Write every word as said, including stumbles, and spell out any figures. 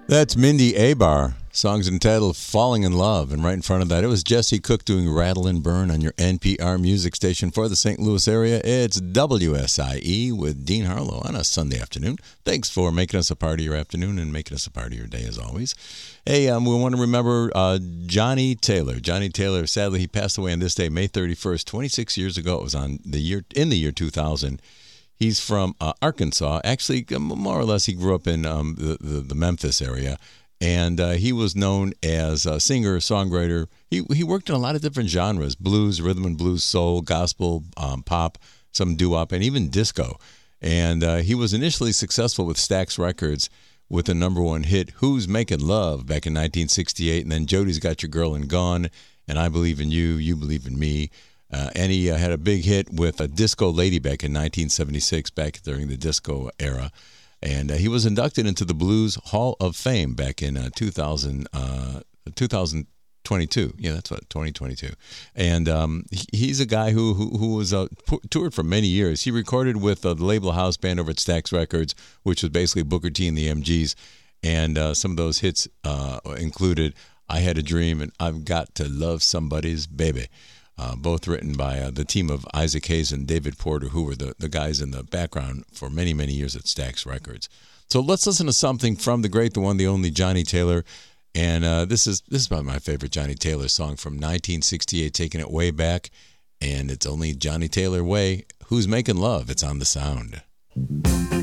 That's Mindy Abar. Song's entitled Falling in Love. And right in front of that, it was Jesse Cook doing Rattle and Burn on your N P R music station for the Saint Louis area. It's W S I E with Dean Harlow on a Sunday afternoon. Thanks for making us a part of your afternoon and making us a part of your day as always. Hey, um, we want to remember uh, Johnny Taylor. Johnny Taylor, sadly, he passed away on this day, May thirty-first, twenty-six years ago. It was on the year in the year two thousand. He's from uh, Arkansas. Actually, more or less, he grew up in um, the, the, the Memphis area. And uh, he was known as a singer, songwriter. He he worked in a lot of different genres: blues, rhythm and blues, soul, gospel, um, pop, some doo-wop, and even disco. And uh, he was initially successful with Stax Records with the number one hit, Who's Making Love, back in nineteen sixty-eight. And then Jody's Got Your Girl and Gone, and I Believe in You, You Believe in Me. Uh, and he uh, had a big hit with a Disco Lady back in nineteen seventy-six, back during the disco era. And uh, he was inducted into the Blues Hall of Fame back in uh, two thousand, uh, twenty twenty-two. Yeah, that's what, twenty twenty-two. And um, he, he's a guy who who, who was uh, toured for many years. He recorded with uh, the label house band over at Stax Records, which was basically Booker T and the M Gs. And uh, some of those hits uh, included I Had a Dream and I've Got to Love Somebody's Baby. Uh, both written by uh, the team of Isaac Hayes and David Porter, who were the, the guys in the background for many, many years at Stax Records. So let's listen to something from the great, the one, the only Johnny Taylor. And uh, this is this is probably my favorite Johnny Taylor song from nineteen sixty-eight, taking it way back. And it's only Johnny Taylor way. Who's Making Love? It's on The Sound.